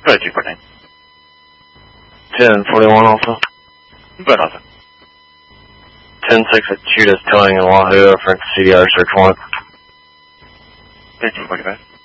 2249. 1041 also. But also. 10-6 at Cheetah's Towing in Wahoo, reference CDR search warrant. 1345.